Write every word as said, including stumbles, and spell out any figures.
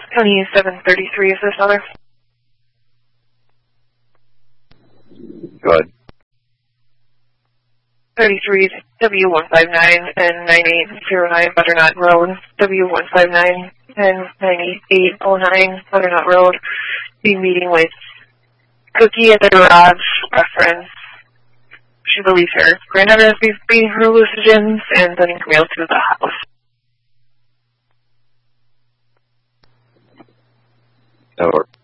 County seven thirty-three, is this other? Go ahead. thirty-three, W one five nine and nine eight zero nine Butternut Road, W one five nine and nine eight zero nine Butternut Road. Be meeting with Cookie at the garage, reference. She believes her granddaughter has been feeding her hallucinogens and sending mail to the house. That'll work.